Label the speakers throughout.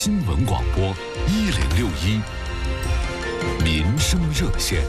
Speaker 1: 新闻广播1061民生热线。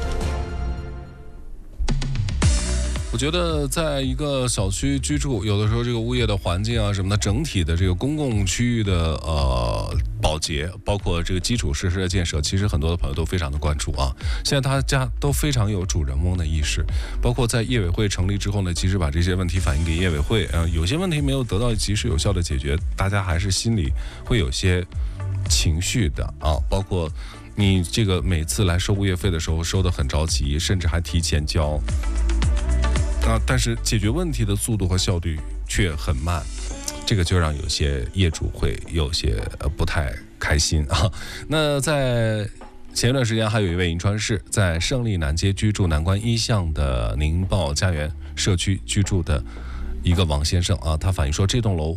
Speaker 1: 我觉得在一个小区居住，有的时候这个物业的环境啊什么的，整体的这个公共区域的保洁，包括这个基础设施的建设，其实很多的朋友都非常的关注啊。现在大家都非常有主人翁的意识，包括在业委会成立之后呢，其实把这些问题反映给业委会，有些问题没有得到及时有效的解决，大家还是心里会有些情绪的啊，包括你这个每次来收物业费的时候收得很着急，甚至还提前交。但是解决问题的速度和效率却很慢，这个就让有些业主会有些不太开心啊。那在前一段时间，还有一位银川市在胜利南街居住南关一巷的宁报家园社区居住的一个王先生啊，他反映说，这栋楼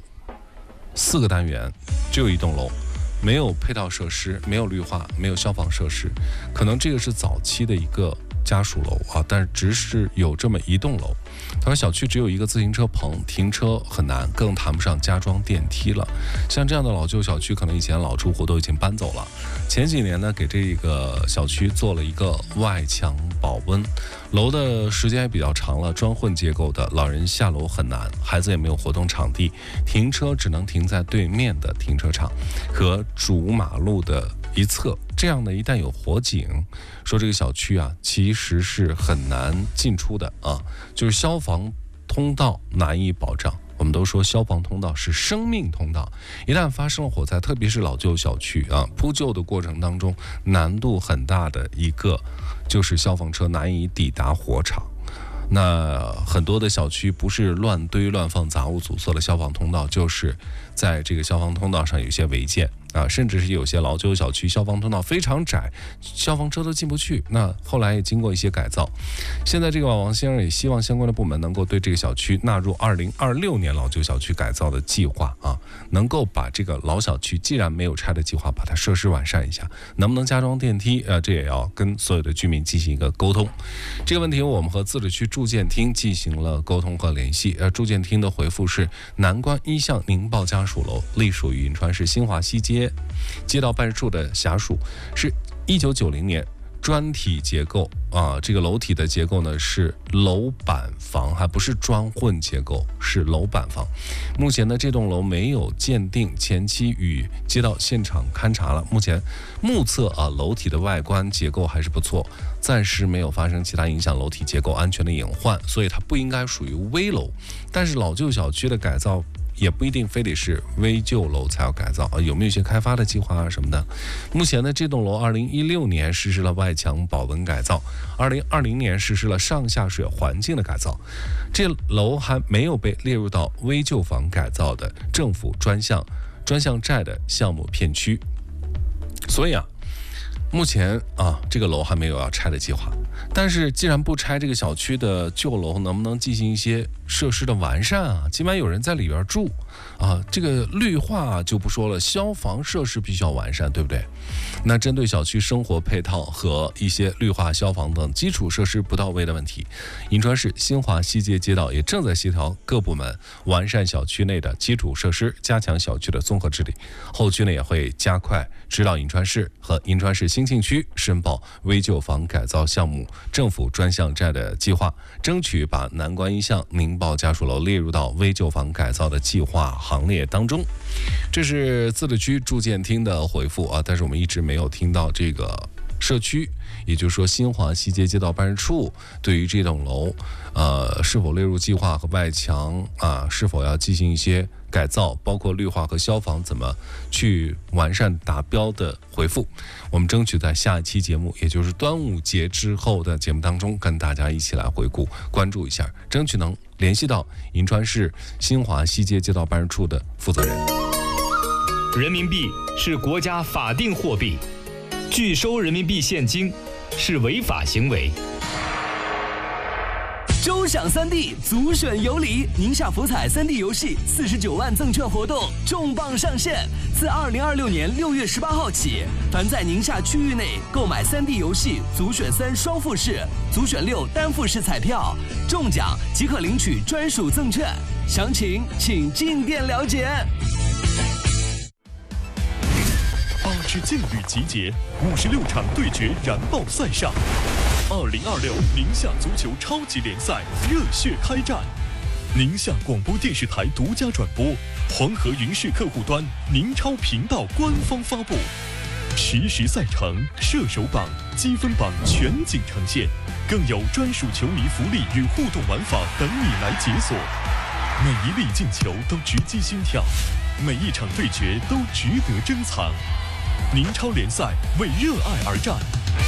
Speaker 1: 4个单元只有一栋楼，没有配套设施，没有绿化，没有消防设施，可能这个是早期的一个家属楼啊，但是只是有这么一栋楼。他说小区只有一个自行车棚，停车很难，更谈不上加装电梯了。像这样的老旧小区，可能以前老住户都已经搬走了。前几年呢，给这个小区做了一个外墙保温，楼的时间也比较长了，砖混结构的，老人下楼很难，孩子也没有活动场地，停车只能停在对面的停车场和主马路的一侧。这样的一旦有火警，说这个小区啊其实是很难进出的啊，就是消防通道难以保障。我们都说消防通道是生命通道，一旦发生了火灾，特别是老旧小区啊，扑救的过程当中难度很大的一个就是消防车难以抵达火场。那很多的小区不是乱堆乱放杂物阻塞了消防通道，就是在这个消防通道上有些违建啊，甚至是有些老旧小区消防通道非常窄，消防车都进不去。那后来也经过一些改造，现在这个王先生也希望相关的部门能够对这个小区纳入2026年老旧小区改造的计划啊，能够把这个老小区既然没有拆的计划，把它设施完善一下，能不能加装电梯？这也要跟所有的居民进行一个沟通。这个问题我们和自治区住建厅进行了沟通和联系。住建厅的回复是，南关一巷宁报家属楼隶属于银川市新华西街街道办事处的辖属，是1990年砖体结构啊，这个楼体的结构呢是楼板房，还不是砖混结构，是楼板房。目前呢，这栋楼没有鉴定，前期与街道现场勘查了，目前目测啊楼体的外观结构还是不错，暂时没有发生其他影响楼体结构安全的隐患，所以它不应该属于危楼。但是老旧小区的改造也不一定非得是危旧楼才要改造啊，有没有一些开发的计划啊什么的？目前呢，这栋楼2016年实施了外墙保温改造，2020年实施了上下水环境的改造，这楼还没有被列入到危旧房改造的政府专项债的项目片区，所以啊，目前啊这个楼还没有要拆的计划。但是既然不拆这个小区的旧楼，能不能进行一些设施的完善啊？起码有人在里边住啊，这个绿化就不说了，消防设施必须要完善，对不对？那针对小区生活配套和一些绿化、消防等基础设施不到位的问题，银川市新华西街街道也正在协调各部门完善小区内的基础设施，加强小区的综合治理。后续呢也会加快指导银川市和银川市兴庆区申报危旧房改造项目政府专项债的计划，争取把南关一巷宁报家属楼列入到危旧房改造的计划行列当中。这是自治区住建厅的回复啊，但是我们一直没有听到这个社区，也就是说新华西街街道办事处对于这栋楼是否列入计划和外墙啊是否要进行一些改造，包括绿化和消防怎么去完善达标的回复。我们争取在下一期节目，也就是端午节之后的节目当中，跟大家一起来回顾关注一下，争取能联系到银川市新华西街街道办事处的负责人。
Speaker 2: 人民币是国家法定货币，拒收人民币现金是违法行为。
Speaker 3: 周享3D 足选有礼，宁夏福彩3D 游戏49万赠券活动重磅上线，自2026年6月18号起，凡在宁夏区域内购买3D 游戏足选3双复式、足选6单复式彩票，中奖即可领取专属赠券，详情请进店了解。
Speaker 4: 市劲旅集结，56场对决燃爆赛上，2026宁夏足球超级联赛热血开战。宁夏广播电视台独家转播，黄河云视客户端、宁超频道官方发布，实时赛程、射手榜、积分榜全景呈现，更有专属球迷福利与互动玩法等你来解锁。每一粒进球都直击心跳，每一场对决都值得珍藏。宁超联赛为热爱而战，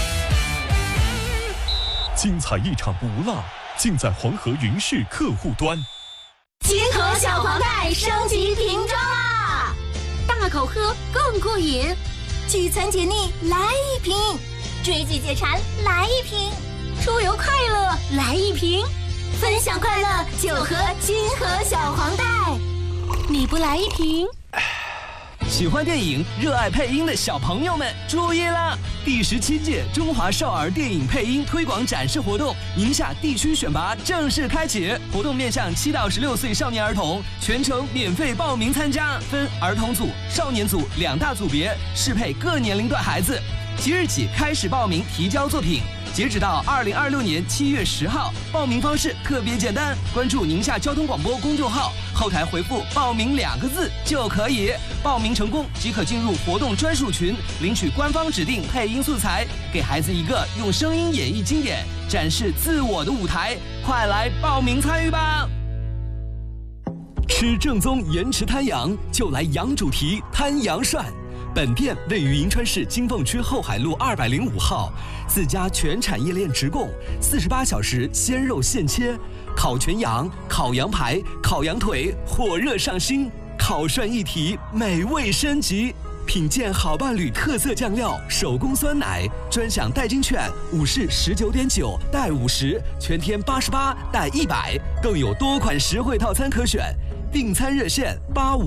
Speaker 4: 精彩一场不落，尽在黄河云视客户端。
Speaker 5: 金河小黄袋升级瓶装啦！大口喝更过瘾，聚餐解腻来一瓶，追剧解馋来一瓶，出游快乐来一瓶，分享快乐就喝金河小黄袋。你不来一瓶？
Speaker 3: 喜欢电影、热爱配音的小朋友们注意了！第17届中华少儿电影配音推广展示活动宁夏地区选拔正式开启，活动面向7到16岁少年儿童，全程免费报名参加，分儿童组、少年组2大组别，适配各年龄段孩子。即日起开始报名提交作品，截止到2026年7月10号。报名方式特别简单，关注宁夏交通广播公众号，后台回复报名2个字就可以。报名成功即可进入活动专属群，领取官方指定配音素材，给孩子一个用声音演绎经典、展示自我的舞台。快来报名参与吧！吃正宗盐池滩羊就来羊主题滩羊涮。本店位于银川市金凤区后海路205号，自家全产业链直供，48小时鲜肉现切，烤全羊、烤羊排、烤羊腿，火热上新，烤涮一体，美味升级。品鉴好伴侣特色酱料，手工酸奶，专享代金券，5式19.9带50，全天88带100，更有多款实惠套餐可选。订餐热线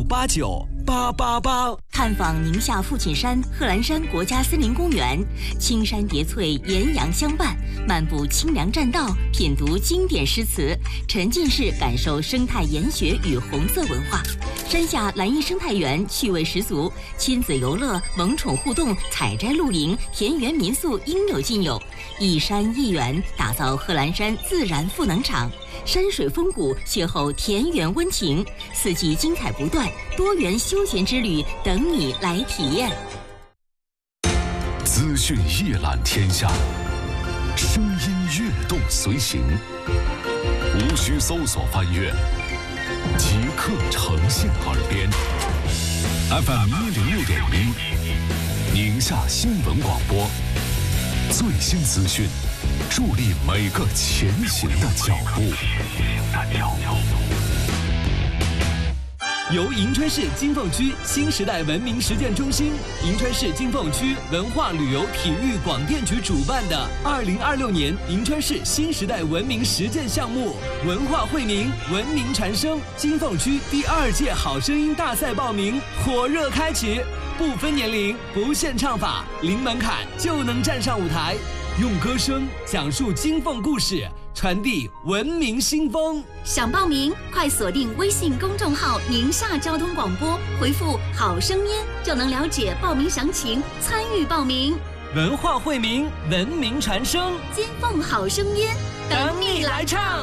Speaker 3: 85898888。
Speaker 5: 探访宁夏父亲山贺兰山国家森林公园，青山叠翠，岩阳相伴，漫步清凉栈道，品读经典诗词，沉浸式感受生态研学与红色文化。山下蓝荫生态园趣味十足，亲子游乐、萌宠互动、采摘露营、田园民宿应有尽有。一山一园，打造贺兰山自然赋能场，山水风骨邂逅田园温情，四季精彩不断，多元休闲之旅等你来体验。
Speaker 6: 资讯一览天下，声音跃动随行，无需搜索翻阅，即刻呈现耳边。FM 106.1，宁夏新闻广播，最新资讯，助力每个前行的脚步。
Speaker 3: 由银川市金凤区新时代文明实践中心、银川市金凤区文化旅游体育广电局主办的2026年银川市新时代文明实践项目“文化惠民，文明传声”金凤区第2届好声音大赛报名火热开启，不分年龄，不限唱法，零门槛就能站上舞台，用歌声讲述金凤故事，传递文明新风。
Speaker 5: 想报名，快锁定微信公众号“宁夏交通广播”，回复“好声音”就能了解报名详情，参与报名。
Speaker 3: 文化惠民，文明传声，
Speaker 5: 金凤好声音，
Speaker 3: 等你来唱。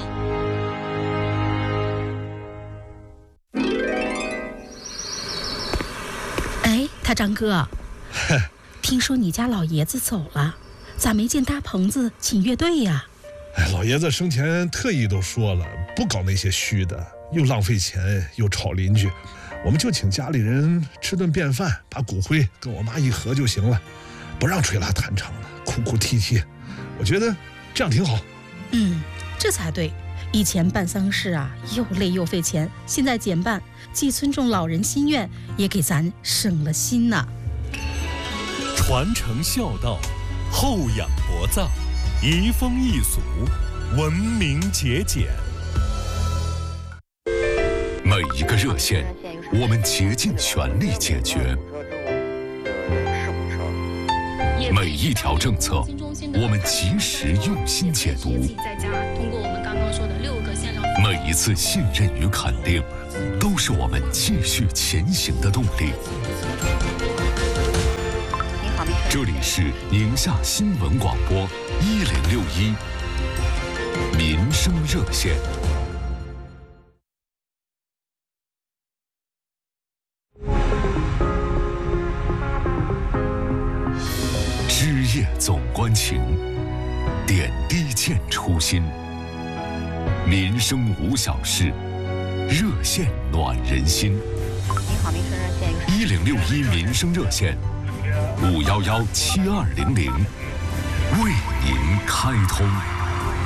Speaker 7: 哎，他张哥，听说你家老爷子走了，咋没见搭棚子请乐队呀？
Speaker 8: 哎，老爷子生前特意都说了，不搞那些虚的，又浪费钱又吵邻居，我们就请家里人吃顿便饭，把骨灰跟我妈一合就行了，不让吹拉弹唱的，哭哭啼啼，我觉得这样挺好。
Speaker 7: 这才对。以前办丧事啊，又累又费钱，现在减半，既尊重老人心愿，也给咱省了心呐。
Speaker 4: 传承孝道，厚养薄葬，移风易俗，文明节俭。
Speaker 6: 每一个热线，我们竭尽全力解决；每一条政策，我们及时用心解读。每一次信任与肯定，都是我们继续前行的动力。 这里是宁夏新闻广播1061民生热线。枝叶总关情，点滴见初心。民生无小事，热线暖人心。
Speaker 9: 你好，民生热线
Speaker 6: 1061民生热线，5117200，为您开通。